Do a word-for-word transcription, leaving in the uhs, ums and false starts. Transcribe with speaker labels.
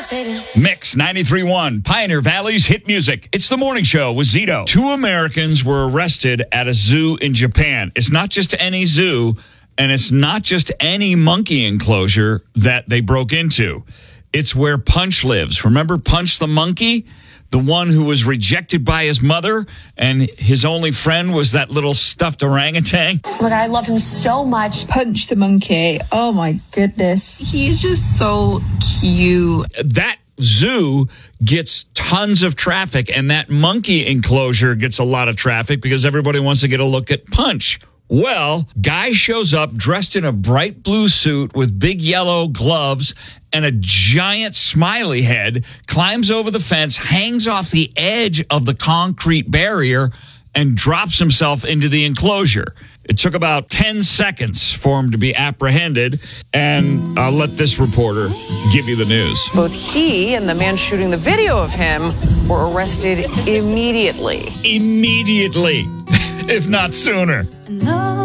Speaker 1: levitating.
Speaker 2: Mix ninety-three point one, Pioneer Valley's hit music. It's the morning show with Zito. Two Americans were arrested at a zoo in Japan. It's not just any zoo, and it's not just any monkey enclosure that they broke into. It's where Punch lives. Remember Punch the monkey? The one who was rejected by his mother, and his only friend was that little stuffed orangutan.
Speaker 1: Oh my God, I love him so much.
Speaker 3: Punch the monkey. Oh my goodness.
Speaker 4: He's just so cute.
Speaker 2: That zoo gets tons of traffic, and that monkey enclosure gets a lot of traffic because everybody wants to get a look at Punch. Well, guy shows up dressed in a bright blue suit with big yellow gloves and a giant smiley head, climbs over the fence, hangs off the edge of the concrete barrier, and drops himself into the enclosure. It took about ten seconds for him to be apprehended, and I'll let this reporter give you the news.
Speaker 5: Both he and the man shooting the video of him were arrested immediately.
Speaker 2: Immediately, if not sooner.
Speaker 1: No.